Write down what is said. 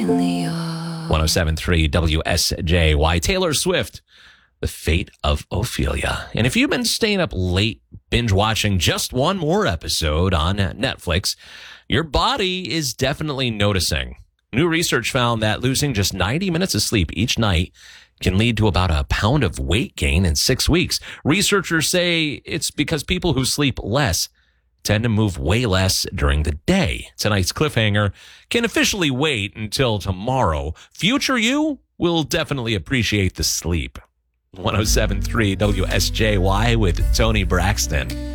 107.3 WSJY. Taylor Swift, The Fate of Ophelia. And if you've been staying up late binge watching just one more episode on Netflix, your body is definitely noticing. New research found that losing just 90 minutes of sleep each night can lead to about a pound of weight gain in 6 weeks. Researchers say it's because people who sleep less tend to move way less during the day. Tonight's cliffhanger can officially wait until tomorrow. Future you will definitely appreciate the sleep. 107.3 WSJY with Tony Braxton.